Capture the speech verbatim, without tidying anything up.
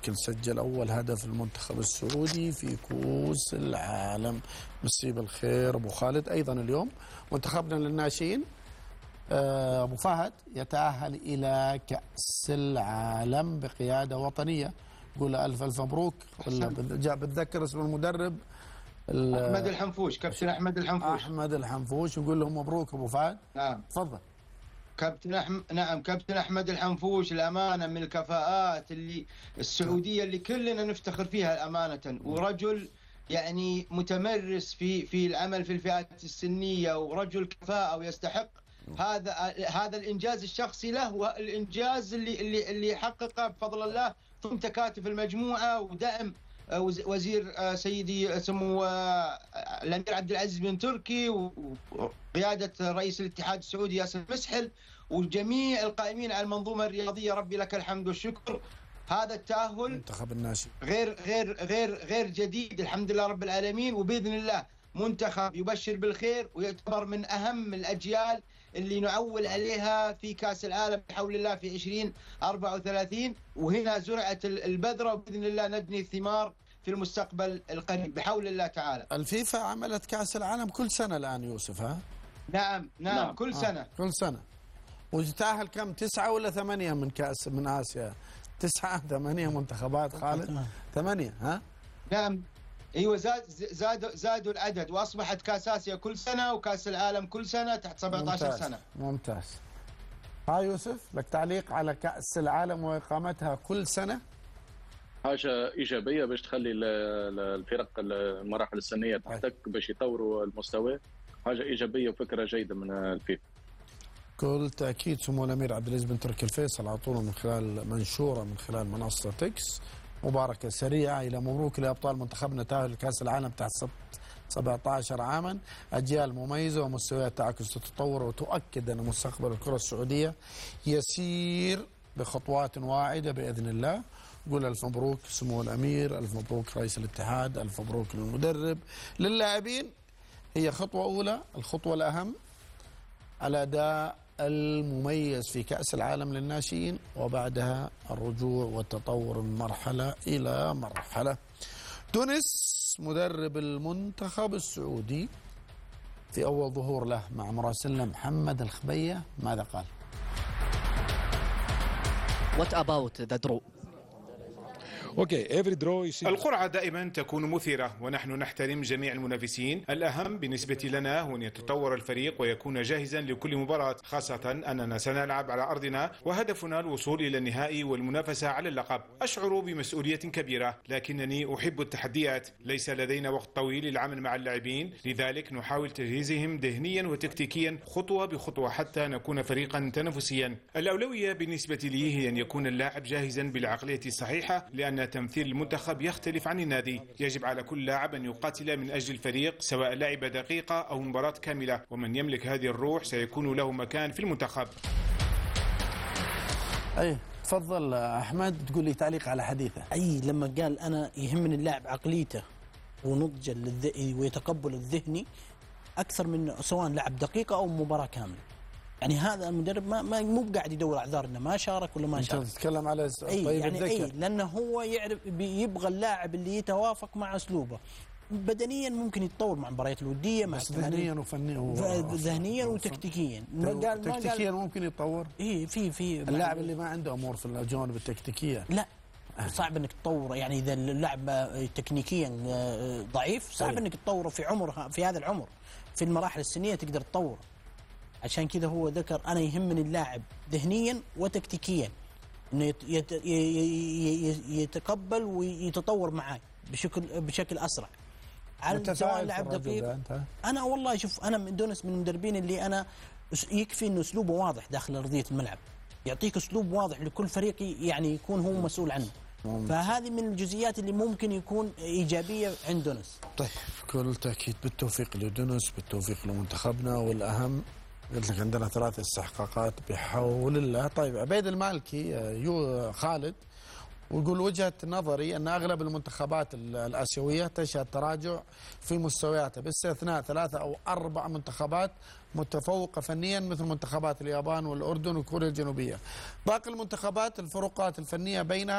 تركي سجل أول هدف المنتخب السعودي في كؤوس العالم. مسي بالخير أبو خالد. أيضا اليوم منتخبنا للناشئين أبو فهد يتأهل إلى كأس العالم بقيادة وطنية. قول ألف ألف مبروك. جاء بتذكر اسم المدرب أحمد الحنفوش، كابتن أحمد الحنفوش. أحمد الحنفوش. نقول لهم مبروك أبو فهد. نعم تفضل. كابتن أحمد نعم كابتن أحمد الحنفوش الأمانة من الكفاءات اللي السعودية اللي كلنا نفتخر فيها أمانة، ورجل يعني متمرس في في العمل في الفئات السنية، ورجل كفاءة ويستحق هذا هذا الإنجاز الشخصي له، والإنجاز اللي اللي اللي حققه بفضل الله ثم تكاتف المجموعة ودعم وزير سيدي سمو الأمير عبد العزيز بن تركي وقيادة رئيس الاتحاد السعودي ياسر مسحل وجميع القائمين على المنظومة الرياضية. ربي لك الحمد والشكر. هذا التأهل منتخب الناشئ غير غير غير غير جديد الحمد لله رب العالمين، وبإذن الله منتخب يبشر بالخير ويعتبر من أهم الأجيال اللي نعول عليها في كأس العالم بحول الله في عشرين أربعة وثلاثين، وهنا زرعت البذرة وبإذن الله ندني الثمار في المستقبل القريب بحول الله تعالى. الفيفا عملت كأس العالم كل سنة الآن يوسف ها؟ نعم نعم, نعم. كل سنة آه. كل سنة. وتتأهل كم؟ تسعة ولا ثمانية من كأس من آسيا؟ تسعة ثمانية منتخبات خالد؟ ثمانية ها؟ نعم ايوه زاد زادوا زادوا العدد واصبحت كاس اسيا كل سنه وكاس العالم كل سنه تحت سبعة عشر ممتاز. سنه. ممتاز. ها يوسف لك تعليق على كاس العالم واقامتها كل سنه؟ حاجه ايجابيه باش تخلي الفرق المراحل السنيه تحتك باش يطوروا المستوى، حاجه ايجابيه وفكره جيده من الفيفا. كل تاكيد سمو الامير عبد العزيز بن تركي الفيصل اعطونا من خلال منشوره من خلال منصه اكس مباركة سريعة إلى مبروك لأبطال منتخبنا تأهل لكأس العالم تحت سبعة عشر عاما. أجيال مميزة ومستويات تعكس تتطور وتؤكد أن مستقبل الكرة السعودية يسير بخطوات واعدة بإذن الله. قول ألف مبروك سمو الأمير، ألف مبروك رئيس الاتحاد، ألف مبروك للمدرب، للاعبين. هي خطوة أولى، الخطوة الأهم الأداء المميز في كأس العالم للناشئين، وبعدها الرجوع والتطور من مرحلة إلى مرحلة. تونس مدرب المنتخب السعودي في أول ظهور له مع مراسلنا محمد الخبية ماذا قال؟ What about the draw? Okay, every draw is... القرعة دائما تكون مثيرة ونحن نحترم جميع المنافسين. الأهم بالنسبة لنا هو أن يتطور الفريق ويكون جاهزا لكل مباراة، خاصة أننا سنلعب على أرضنا وهدفنا الوصول إلى النهائي والمنافسة على اللقب. أشعر بمسؤولية كبيرة لكنني أحب التحديات. ليس لدينا وقت طويل للعمل مع اللاعبين، لذلك نحاول تجهيزهم ذهنيا وتكتيكيا خطوة بخطوة حتى نكون فريقا تنافسيا. الأولوية بالنسبة لي هي أن يكون اللاعب جاهزا بالعقلية الصحيحة، لأن تمثيل المنتخب يختلف عن النادي. يجب على كل لاعب أن يقاتل من أجل الفريق سواء لعب دقيقة أو مباراة كاملة، ومن يملك هذه الروح سيكون له مكان في المنتخب. أي تفضل أحمد تقول لي تعليق على حديثه. أي لما قال أنا يهمني اللاعب عقليته ونضجه ويتقبل الذهني أكثر من سواء لعب دقيقة أو مباراة كاملة. يعني هذا المدرب ما ما مو قاعد يدور اعذار انه ما شارك ولا ما شارك. انت تتكلم على طيب يعني اي لانه هو يعرف يبغى اللاعب اللي يتوافق مع اسلوبه. بدنيا ممكن يتطور مع المباريات الوديه، مع بس ذهنيا وفنيا ذهنيا وتكتيكيا. قال تكتيكيا ممكن يتطور. اي في في اللاعب اللي ما عنده امور في الجوانب التكتيكيه لا صعب انك تطوره. يعني اذا اللاعب تكنيكيا ضعيف صعب انك تطوره في عمر في هذا العمر. في المراحل السنيه تقدر تطوره. عشان كذا هو ذكر أنا يهمني اللاعب ذهنيا وتكتيكيا إنه يتقبل ويتطور معاي بشكل بشكل أسرع. على سواء لاعب دقيق. أنا والله شوف أنا من دونس من المدربين اللي أنا يكفي إنه أسلوبه واضح داخل أرضية الملعب، يعطيك أسلوب واضح لكل فريق يعني يكون هو مسؤول عنه. فهذه من الجزئيات اللي ممكن يكون إيجابية عند دونس. طيب كل تأكيد بالتوفيق لدونس، بالتوفيق لمنتخبنا، والأهم قلت لك عندنا ثلاث استحقاقات بحول الله. طيب عبيد المالكي يو خالد ويقول وجهة نظري أن أغلب المنتخبات الآسيوية تشهد تراجع في مستوياتها باستثناء ثلاثة أو أربع منتخبات متفوقة فنيا مثل منتخبات اليابان والأردن وكوريا الجنوبية. باقي المنتخبات الفروقات الفنية بينها